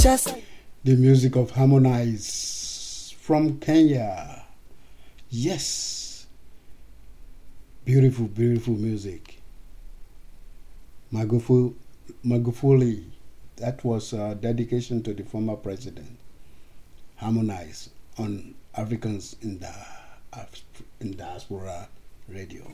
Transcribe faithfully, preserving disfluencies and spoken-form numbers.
Just the music of Harmonize from Kenya. Yes, beautiful, beautiful music. Magufuli, Magufuli, that was a dedication to the former president. Harmonize on Africans in the in diaspora radio.